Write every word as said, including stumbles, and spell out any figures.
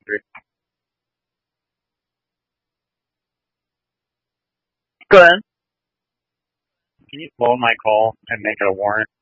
hundred. Go ahead. Can you blow my call and make it a warrant?